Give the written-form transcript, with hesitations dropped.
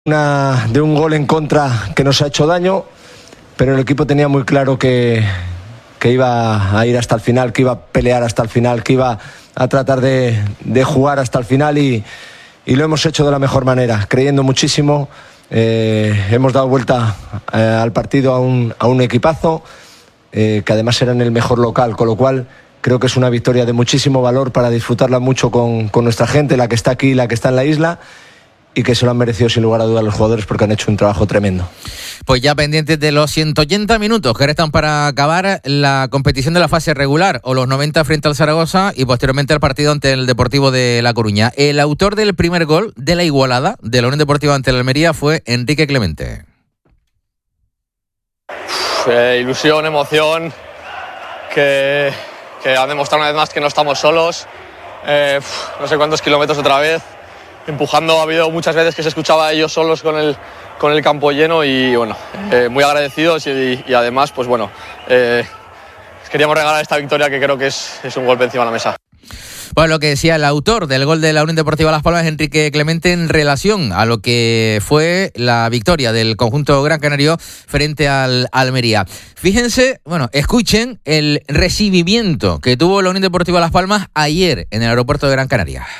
De un gol en contra que nos ha hecho daño, pero el equipo tenía muy claro que iba a ir hasta el final, que iba a pelear hasta el final, que iba a tratar de jugar hasta el final y lo hemos hecho de la mejor manera, creyendo muchísimo. Hemos dado vuelta al partido a un equipazo que además era en el mejor local, con lo cual creo que es una victoria de muchísimo valor para disfrutarla mucho con nuestra gente, la que está aquí, la que está en la isla, y que se lo han merecido sin lugar a dudas los jugadores porque han hecho un trabajo tremendo. Pues ya pendientes de los 180 minutos que restan para acabar la competición de la fase regular, o los 90 frente al Zaragoza y posteriormente el partido ante el Deportivo de La Coruña. El autor del primer gol de la igualada de la Unión Deportiva ante la Almería fue Enrique Clemente. Ilusión, emoción, que ha demostrado una vez más que no estamos solos. No sé cuántos kilómetros otra vez empujando. Ha habido muchas veces que se escuchaba a ellos solos con el campo lleno y bueno, muy agradecidos y además pues bueno, queríamos regalar esta victoria que creo que es un golpe encima de la mesa. Bueno, lo que decía el autor del gol de la Unión Deportiva Las Palmas, Enrique Clemente, en relación a lo que fue la victoria del conjunto gran canario frente al Almería. Fíjense, bueno, escuchen el recibimiento que tuvo la Unión Deportiva Las Palmas ayer en el aeropuerto de Gran Canaria.